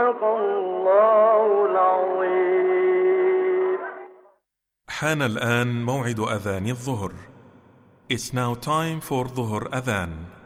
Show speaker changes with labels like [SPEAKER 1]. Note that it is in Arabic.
[SPEAKER 1] صدق الله العظيم.
[SPEAKER 2] حان الآن موعد أذان الظهر. It's now time for ظهر أذان.